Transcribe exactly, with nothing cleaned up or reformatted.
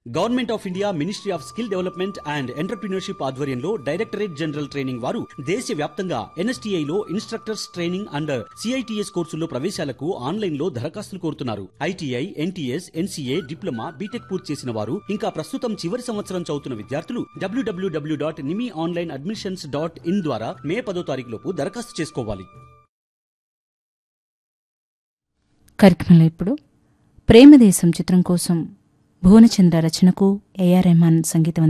Government of India ministry of skill development and entrepreneurship ఆధ్వర్యంలో directorate general training వారు దేశవ్యాప్తంగా ఎన్ఎస్టీఐలో instructors training and CITS కోర్సుల్లో ప్రవేశాలకు ఆన్లైన్లో దరఖాస్తులు కోరుతున్నారు. ITI, NTS, NCA, diploma, BTech పూర్తి చేసిన వారు ఇంకా ప్రస్తుతం చివరి సంవత్సరం చదువుతున్న విద్యార్థులు డబ్ల్యూడబ్ల్యూడబ్ల్యూ dot Nimi online admissions dot in ద్వారా మే పదో తారీఖు లోపు దరఖాస్తు చేసుకోవాలి. కార్యక్రమంలో ఇప్పుడు ప్రేమదేశం చిత్రం కోసం భువనచంద్ర రచనకు ఏఆర్ రెహమాన్ సంగీతం